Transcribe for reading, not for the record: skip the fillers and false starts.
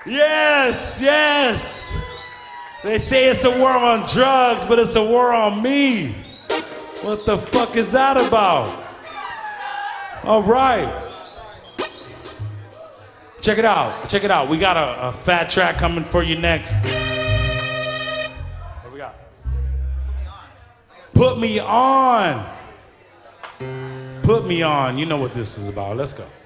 Yes, yes. They say it's a war on drugs, but it's a war on me. What the fuck is that about? All right. Check it out. Check it out. We got a fat track coming for you next. What we got? Put me on. Put me on. You know what this is about. Let's go.